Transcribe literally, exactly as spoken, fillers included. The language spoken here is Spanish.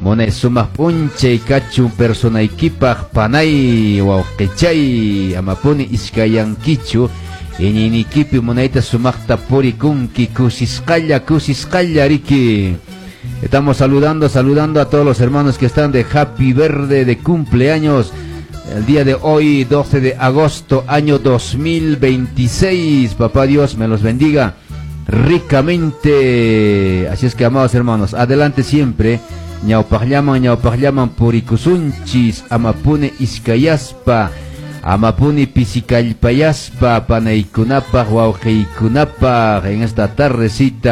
Mone sumak punche kachu personaykipaq panay wawqichay amapuni iskayankichu iñinikipi monayta sumakta purikunki kusisqalla kusisqalla riki. Estamos saludando, saludando a todos los hermanos que están de Happy Verde de cumpleaños el día de hoy, doce de agosto, año dos mil veintiséis. Papá Dios me los bendiga ricamente. Así es que, amados hermanos, adelante siempre. Ñawpaqllaman, ñawpaqllaman purikusunchis, amapune iskayaspa, amapuni pisikallpayaspa, panaykunapaq, wawqiykunapaq, en esta tardecita.